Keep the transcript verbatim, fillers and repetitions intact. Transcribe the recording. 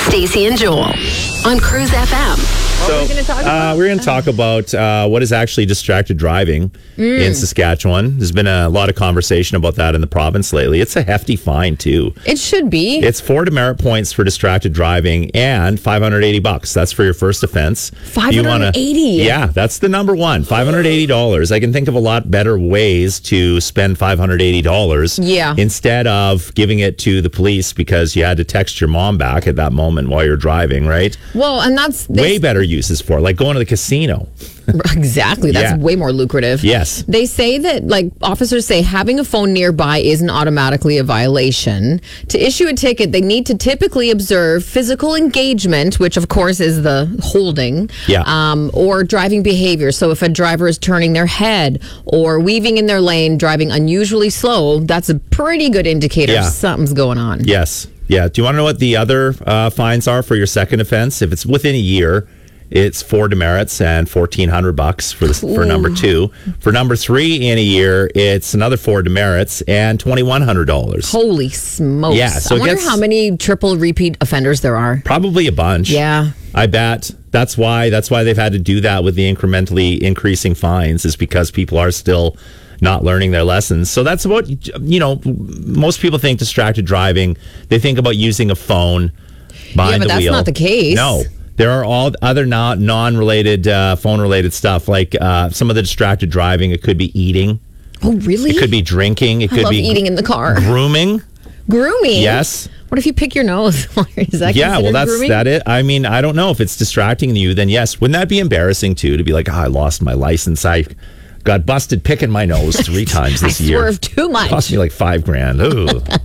Stacey and Joel on Cruise F M. So, What are we gonna talk about? Uh, we're going to talk about uh, what is actually distracted driving in Saskatchewan. There's been a lot of conversation about that in the province lately. It's a hefty fine, too. It should be. It's four demerit points for distracted driving and five hundred eighty bucks. That's for your first offense. five You hundred eighty wanna- Yeah, that's the number one. five hundred eighty dollars. I can think of a lot better ways to spend five hundred eighty dollars. Yeah. Instead of giving it to the police because you had to text your mom back at that moment while you're driving, right? Well, and that's they, Way better uses for it, like going to the casino. exactly. That's Yeah. way more lucrative. Yes. They say that, like, officers say having a phone nearby isn't automatically a violation. To issue a ticket, they need to typically observe physical engagement, which, of course, is the holding, Yeah. um, or driving behavior. So if a driver is turning their head or weaving in their lane, driving unusually slow, that's a pretty good indicator Yeah. something's going on. Yes. Yeah. Do you want to know what the other uh, fines are for your second offense? If it's within a year, it's four demerits and fourteen hundred bucks for the, for number two. For number three in a year, it's another four demerits and twenty one hundred dollars. Holy smokes. Yeah, so I it wonder gets- how many triple repeat offenders there are. Probably a bunch. Yeah. I bet that's why that's why they've had to do that with the incrementally increasing fines, is because people are still not learning their lessons. So that's about, you know, most people think distracted driving, they think about using a phone behind Yeah, but the that's wheel. not the case. No. There are all other non- non-related uh, phone-related stuff, like uh, some of the distracted driving. It could be eating. Oh, really? It could be drinking. It I could love be eating in the car. grooming. Grooming? Yes. What if you pick your nose? Is that Yeah, well, considered that's grooming? that it. I mean, I don't know if it's distracting you. Then yes, wouldn't that be embarrassing too? To be like, oh, I lost my license. I got busted picking my nose three times this I year. swerved too much. Cost me like five grand. Ooh.